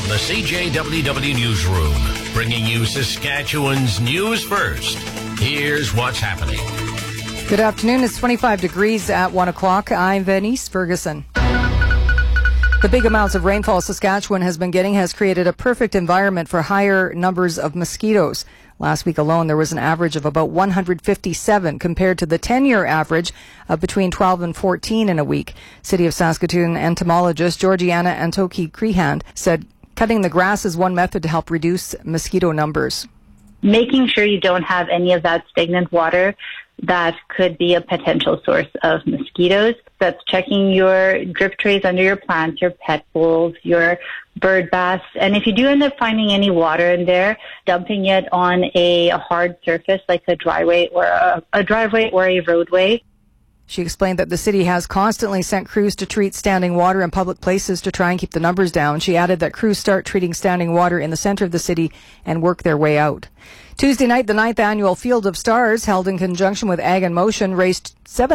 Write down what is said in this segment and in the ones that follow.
From the CJWW Newsroom, bringing you Saskatchewan's news first. Here's what's happening. Good afternoon. It's 25 degrees at 1 o'clock. I'm Venice Ferguson. The big amounts of rainfall Saskatchewan has been getting has created a perfect environment for higher numbers of mosquitoes. Last week alone, there was an average of about 157 compared to the 10-year average of between 12 and 14 in a week. City of Saskatoon entomologist Georgiana Antoki-Crehand said cutting the grass is one method to help reduce mosquito numbers. Making sure you don't have any of that stagnant water that could be a potential source of mosquitoes. That's checking your drip trays under your plants, your pet bowls, your bird baths. And if you do end up finding any water in there, dumping it on a hard surface like a driveway or a driveway or a roadway. She explained that the city has constantly sent crews to treat standing water in public places to try and keep the numbers down. She added that crews start treating standing water in the centre of the city and work their way out. Tuesday night, the 9th annual Field of Stars, held in conjunction with Ag in Motion, raised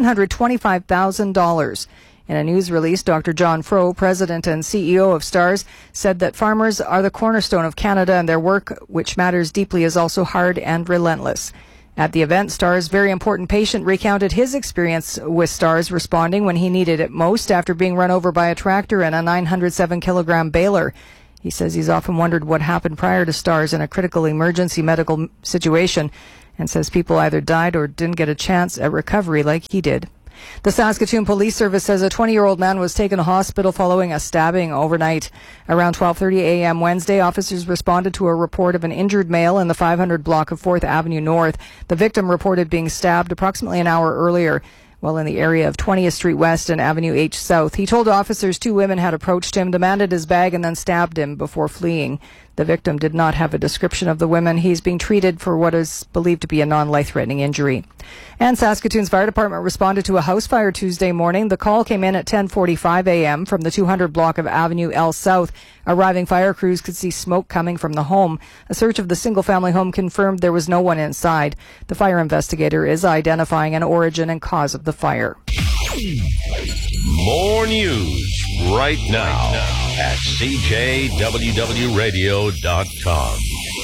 $725,000. In a news release, Dr. John Froh, president and CEO of Stars, said that farmers are the cornerstone of Canada and their work, which matters deeply, is also hard and relentless. At the event, Stars' very important patient recounted his experience with Stars responding when he needed it most after being run over by a tractor and a 907-kilogram baler. He says he's often wondered what happened prior to Stars in a critical emergency medical situation, and says people either died or didn't get a chance at recovery like he did. The Saskatoon Police Service says a 20-year-old man was taken to hospital following a stabbing overnight. Around 12:30 a.m. Wednesday, officers responded to a report of an injured male in the 500 block of 4th Avenue North. The victim reported being stabbed approximately an hour earlier while in the area of 20th Street West and Avenue H South. He told officers two women had approached him, demanded his bag, and then stabbed him before fleeing. The victim did not have a description of the women. He's being treated for what is believed to be a non-life-threatening injury. And Saskatoon's fire department responded to a house fire Tuesday morning. The call came in at 10:45 a.m. from the 200 block of Avenue L South. Arriving fire crews could see smoke coming from the home. A search of the single-family home confirmed there was no one inside. The fire investigator is identifying an origin and cause of the fire. More news right now at CJWWRadio.com.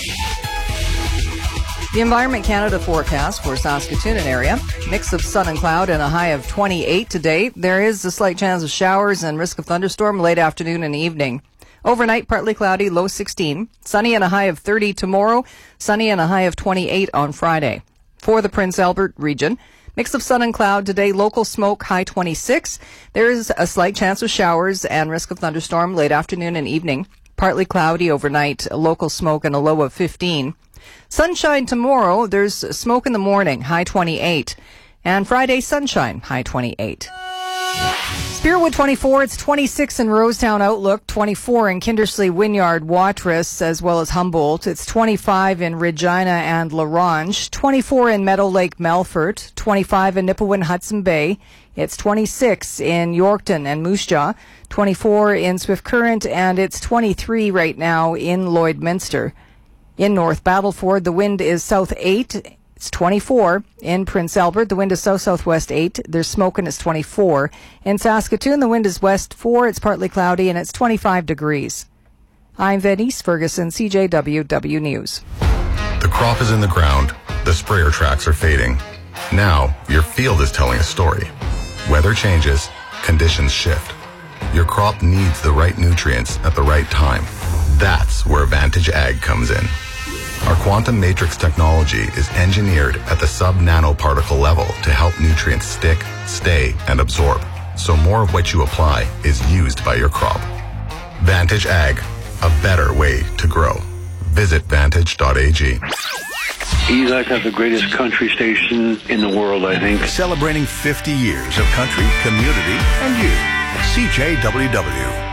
The Environment Canada forecast for Saskatoon and area. Mix of sun and cloud and a high of 28 today. There is a slight chance of showers and risk of thunderstorm late afternoon and evening. Overnight, partly cloudy, low 16. Sunny and a high of 30 tomorrow. Sunny and a high of 28 on Friday. For the Prince Albert region, mix of sun and cloud today, local smoke, high 26. There is a slight chance of showers and risk of thunderstorm late afternoon and evening. Partly cloudy overnight, local smoke and a low of 15. Sunshine tomorrow, there's smoke in the morning, high 28. And Friday, sunshine, high 28. Spearwood 24, it's 26 in Rosetown Outlook, 24 in Kindersley, Wynyard, Watrous, as well as Humboldt. It's 25 in Regina and La Ronge, 24 in Meadow Lake, Melfort, 25 in Nipawin, Hudson Bay. It's 26 in Yorkton and Moose Jaw, 24 in Swift Current, and it's 23 right now in Lloydminster. In North Battleford, the wind is south 8. It's 24. In Prince Albert, the wind is south-southwest 8. There's smoke and it's 24. In Saskatoon, the wind is west 4. It's partly cloudy and it's 25 degrees. I'm Venice Ferguson, CJWW News. The crop is in the ground. The sprayer tracks are fading. Now, your field is telling a story. Weather changes. Conditions shift. Your crop needs the right nutrients at the right time. That's where Vantage Ag comes in. Our quantum matrix technology is engineered at the sub-nanoparticle level to help nutrients stick, stay, and absorb, so more of what you apply is used by your crop. Vantage Ag, a better way to grow. Visit vantage.ag. You guys have the greatest country station in the world, I think. Celebrating 50 years of country, community, and you. CJWW.